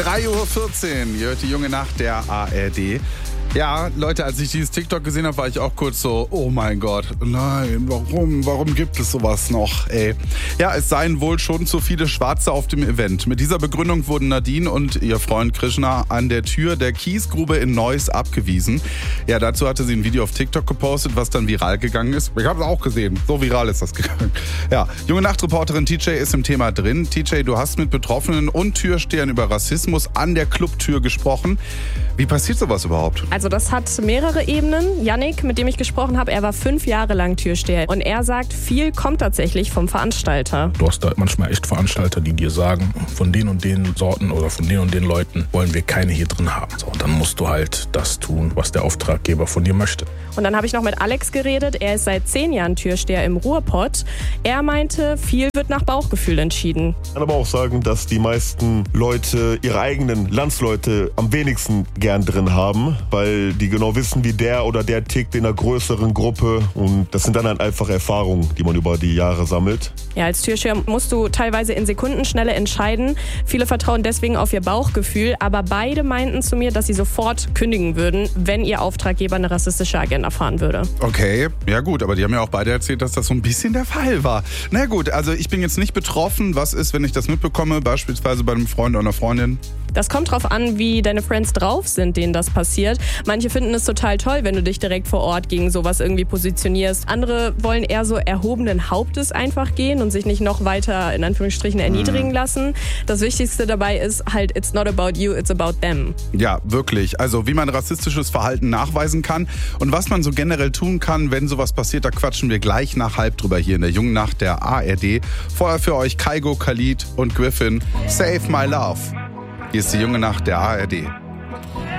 3:14 Uhr, ihr hört die junge Nacht der ARD. Ja, Leute, als ich dieses TikTok gesehen habe, war ich auch kurz so, oh mein Gott, nein, warum gibt es sowas noch, ey? Ja, es seien wohl schon zu viele Schwarze auf dem Event. Mit dieser Begründung wurden Nadine und ihr Freund Krishna an der Tür der Kiesgrube in Neuss abgewiesen. Ja, dazu hatte sie ein Video auf TikTok gepostet, was dann viral gegangen ist. Ich habe es auch gesehen, so viral ist das gegangen. Ja, junge Nachtreporterin TJ ist im Thema drin. TJ, du hast mit Betroffenen und Türstehern über Rassismus an der Clubtür gesprochen. Wie passiert sowas überhaupt? Also das hat mehrere Ebenen. Yannick, mit dem ich gesprochen habe, er war 5 Jahre lang Türsteher. Und er sagt, viel kommt tatsächlich vom Veranstalter. Du hast da manchmal echt Veranstalter, die dir sagen, von den und den Sorten oder von den und den Leuten wollen wir keine hier drin haben. So, dann musst du halt das tun, was der Auftraggeber von dir möchte. Und dann habe ich noch mit Alex geredet. Er ist seit 10 Jahren Türsteher im Ruhrpott. Er meinte, viel wird nach Bauchgefühl entschieden. Ich kann aber auch sagen, dass die meisten Leute ihre eigenen Landsleute am wenigsten gern drin haben, weil die genau wissen, wie der oder der tickt in einer größeren Gruppe. Und das sind dann halt einfach Erfahrungen, die man über die Jahre sammelt. Ja, als Türsteher musst du teilweise in Sekundenschnelle entscheiden. Viele vertrauen deswegen auf ihr Bauchgefühl. Aber beide meinten zu mir, dass sie sofort kündigen würden, wenn ihr Auftraggeber eine rassistische Agenda fahren würde. Okay, ja gut, aber die haben ja auch beide erzählt, dass das so ein bisschen der Fall war. Na gut, also ich bin jetzt nicht betroffen. Was ist, wenn ich das mitbekomme, beispielsweise bei einem Freund oder einer Freundin? Das kommt drauf an, wie deine Friends drauf sind, denen das passiert. Manche finden es total toll, wenn du dich direkt vor Ort gegen sowas irgendwie positionierst. Andere wollen eher so erhobenen Hauptes einfach gehen und sich nicht noch weiter, in Anführungsstrichen, erniedrigen lassen. Das Wichtigste dabei ist halt, it's not about you, it's about them. Ja, wirklich. Also wie man rassistisches Verhalten nachweisen kann und was man so generell tun kann, wenn sowas passiert, da quatschen wir gleich nach halb drüber hier in der jungen Nacht der ARD. Vorher für euch Kygo, Khalid und Griffin. Save My Love. Hier ist die junge Nacht der ARD.